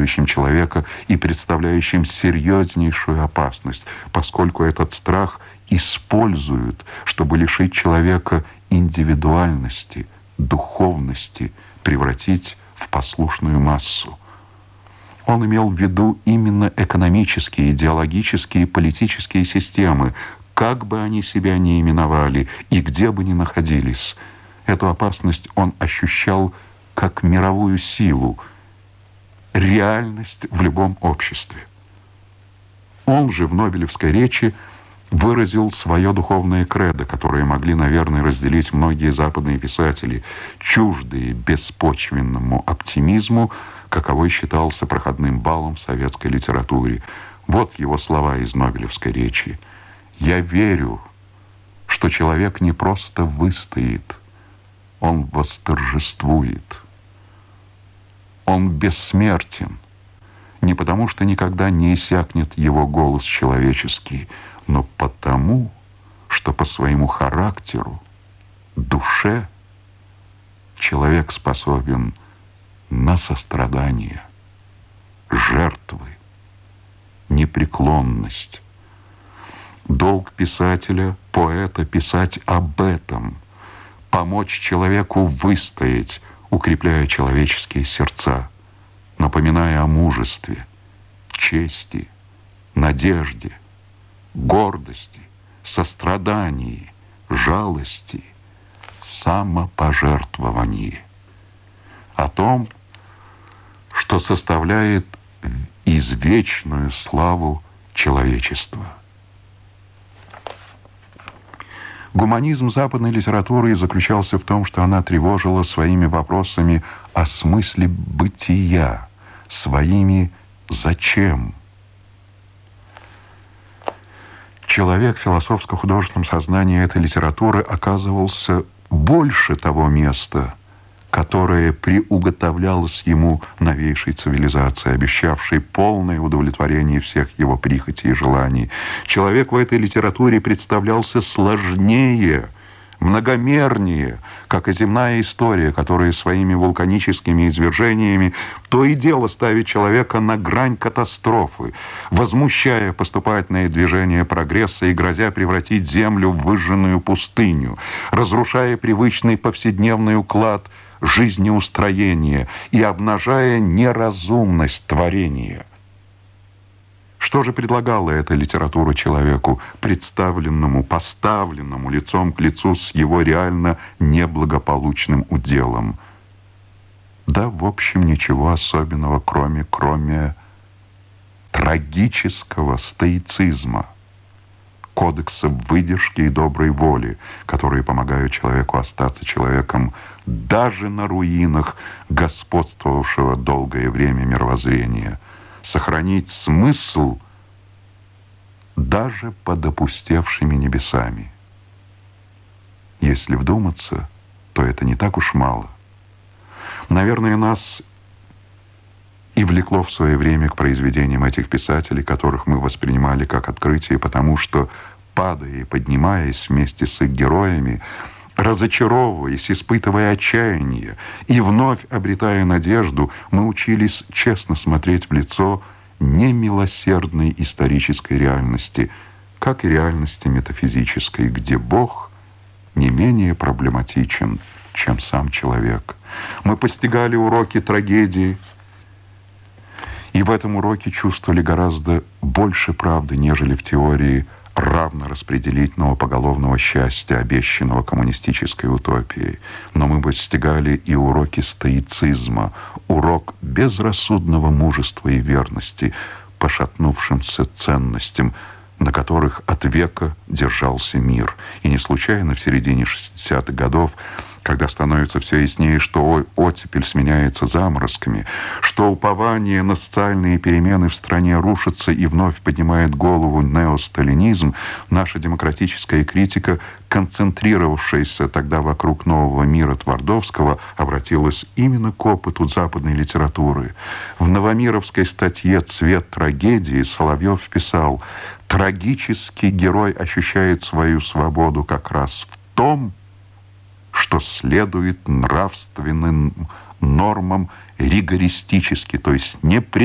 преследующим человека и представляющим серьезнейшую опасность, поскольку этот страх используют, чтобы лишить человека индивидуальности, духовности, превратить в послушную массу. Он имел в виду именно экономические, идеологические, политические системы, как бы они себя ни именовали и где бы ни находились. Эту опасность он ощущал как мировую силу, реальность в любом обществе. Он же в Нобелевской речи выразил свое духовное кредо, которое могли, наверное, разделить многие западные писатели, чуждые беспочвенному оптимизму, каковой считался проходным баллом в советской литературе. Вот его слова из Нобелевской речи. «Я верю, что человек не просто выстоит, он восторжествует. Он бессмертен, не потому что никогда не иссякнет его голос человеческий, но потому, что по своему характеру, душе, человек способен на сострадание, жертвы, непреклонность. Долг писателя, поэта писать об этом, помочь человеку выстоять, укрепляя человеческие сердца, напоминая о мужестве, чести, надежде, гордости, сострадании, жалости, самопожертвовании, о том, что составляет извечную славу человечества. Гуманизм западной литературы заключался в том, что она тревожила своими вопросами о смысле бытия, своими «зачем?». Человек в философско-художественном сознании этой литературы оказывался больше того места, которое приуготовлялось ему новейшей цивилизацией, обещавшей полное удовлетворение всех его прихотей и желаний. Человек в этой литературе представлялся сложнее, многомернее, как и земная история, которая своими вулканическими извержениями то и дело ставит человека на грань катастрофы, возмущая поступательное движение прогресса и грозя превратить Землю в выжженную пустыню, разрушая привычный повседневный уклад жизнеустроения и обнажая неразумность творения. Что же предлагала эта литература человеку, представленному, поставленному лицом к лицу с его реально неблагополучным уделом? Да, в общем, ничего особенного, кроме трагического стоицизма, кодекса выдержки и доброй воли, которые помогают человеку остаться человеком даже на руинах господствовавшего долгое время мировоззрения, сохранить смысл даже под опустевшими небесами. Если вдуматься, то это не так уж мало. Наверное, нас и влекло в свое время к произведениям этих писателей, которых мы воспринимали как открытие, потому что, падая и поднимаясь вместе с их героями, разочаровываясь, испытывая отчаяние и вновь обретая надежду, мы учились честно смотреть в лицо немилосердной исторической реальности, как и реальности метафизической, где Бог не менее проблематичен, чем сам человек. Мы постигали уроки трагедии, и в этом уроке чувствовали гораздо больше правды, нежели в теории равнораспределительного поголовного счастья, обещанного коммунистической утопией. Но мы постигали и уроки стоицизма, урок безрассудного мужества и верности, пошатнувшимся ценностям, на которых от века держался мир. И не случайно в середине 60-х годов, когда становится все яснее, что оттепель сменяется заморозками, что упование на социальные перемены в стране рушится и вновь поднимает голову неосталинизм, наша демократическая критика, концентрировавшаяся тогда вокруг нового мира Твардовского, обратилась именно к опыту западной литературы. В новомировской статье «Цвет трагедии» Соловьев писал: «Трагический герой ощущает свою свободу как раз в том, что следует нравственным нормам ригористически, то есть непреклонно,